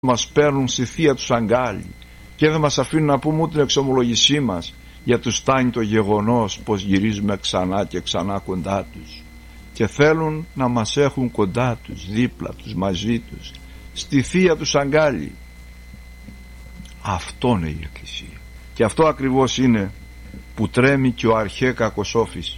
μας παίρνουν στη θεία τους αγκάλι και δεν μας αφήνουν να πούμε ούτε την εξομολογησή μας, γιατί τους φτάνει το γεγονός πως γυρίζουμε ξανά και ξανά κοντά τους και θέλουν να μας έχουν κοντά τους, δίπλα τους, μαζί τους, στη θεία τους αγκάλι. Αυτό είναι η Εκκλησία και αυτό ακριβώς είναι που τρέμει και ο αρχέ κακοσόφης.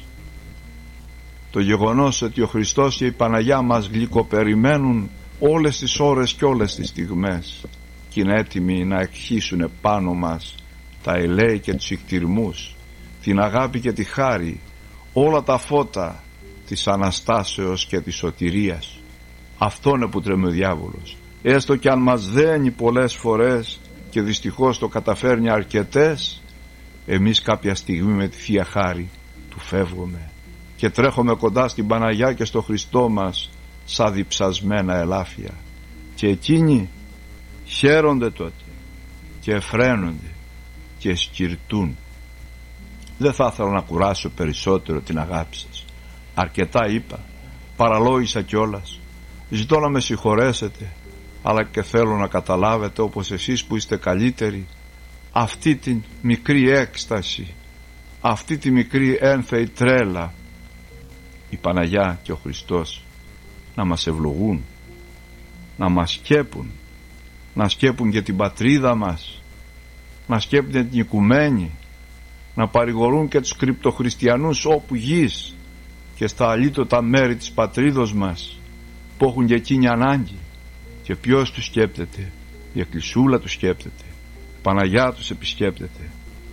Το γεγονός ότι ο Χριστός και η Παναγιά μας γλυκοπεριμένουν όλες τις ώρες και όλες τις στιγμές και είναι έτοιμοι να εκχύσουν πάνω μας τα ελέη και τους ικτυρμούς, την αγάπη και τη χάρη, όλα τα φώτα της Αναστάσεως και της σωτηρίας. Αυτό είναι που τρέμει ο διάβολος, έστω και αν μας δένει πολλές φορές και δυστυχώς το καταφέρνει αρκετές, εμείς κάποια στιγμή με τη Θεία Χάρη του φεύγουμε και τρέχουμε κοντά στην Παναγιά και στο Χριστό μας σαν διψασμένα ελάφια και εκείνοι χαίρονται τότε και εφραίνονται και σκυρτούν. Δεν θα ήθελα να κουράσω περισσότερο την αγάπη σας, αρκετά είπα, παραλόγησα κιόλας, ζητώ να με συγχωρέσετε, αλλά και θέλω να καταλάβετε, όπως εσείς που είστε καλύτεροι, αυτή την μικρή έκσταση, αυτή τη μικρή ένθεη τρέλα, η Παναγιά και ο Χριστός να μας ευλογούν, να μας σκέπουν, να σκέπουν για την πατρίδα μας, να σκέπουν την οικουμένη, να παρηγορούν και τους κρυπτοχριστιανούς όπου γης και στα αλήτωτα μέρη της πατρίδος μας που έχουν και εκείνη ανάγκη. Και ποιος τους σκέπτεται? Η Εκκλησούλα τους σκέπτεται, η Παναγιά τους επισκέπτεται.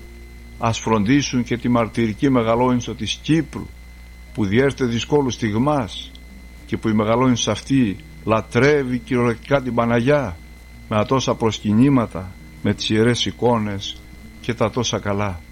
Ας φροντίσουν και τη μαρτυρική μεγαλόνισσο της Κύπρου που διέρχεται δυσκόλου στιγμάς και που η μεγαλόνισσο αυτή λατρεύει κυριολεκτικά την Παναγιά με τα τόσα προσκυνήματα, με τις ιερές εικόνες και τα τόσα καλά.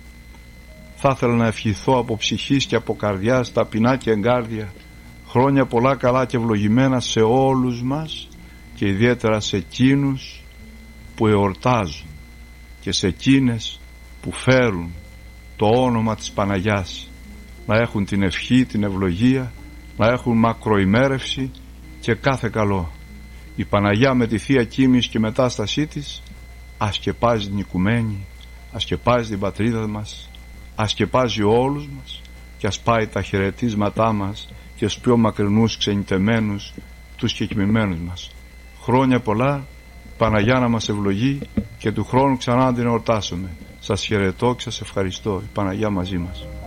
Θα ήθελα να ευχηθώ από ψυχής και από καρδιάς, ταπεινά και εγκάρδια, χρόνια πολλά καλά και ευλογημένα σε όλους μας και ιδιαίτερα σε εκείνους που εορτάζουν και σε εκείνες που φέρουν το όνομα της Παναγιάς, να έχουν την ευχή, την ευλογία, να έχουν μακροημέρευση και κάθε καλό. Η Παναγιά με τη Θεία Κοίμηση και μετάστασή της ασκεπάζει την οικουμένη, ασκεπάζει την πατρίδα μας, ασκεπάζει όλους μας και ασπάει τα χαιρετίσματά μας και στους πιο μακρινούς ξενιτεμένους, τους κεκοιμημένους μας. Χρόνια πολλά, Παναγιά να μας ευλογεί και του χρόνου ξανά να την εορτάσουμε. Σας χαιρετώ και σας ευχαριστώ. Η Παναγιά μαζί μας.